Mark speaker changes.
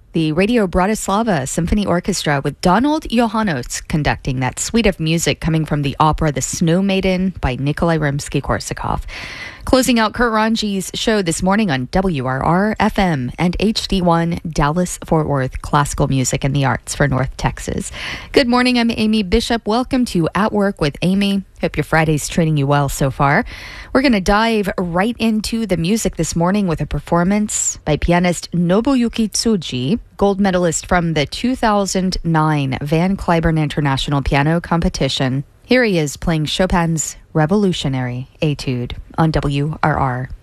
Speaker 1: The Radio Bratislava Symphony Orchestra with Donald Johannes conducting that suite of music coming from the opera The Snow Maiden by Nikolai Rimsky-Korsakov. Closing out Kurt Ranji's show this morning on WRR FM and HD1 Dallas-Fort Worth Classical Music and the Arts for North Texas. Good morning, I'm Amy Bishop. Welcome to At Work with Amy. Hope your Friday's treating you well so far. We're going to dive right into the music this morning with a performance by pianist Nobuyuki Tsuji, gold medalist from the 2009 Van Cliburn International Piano Competition. Here he is playing Chopin's Revolutionary Etude on WRR.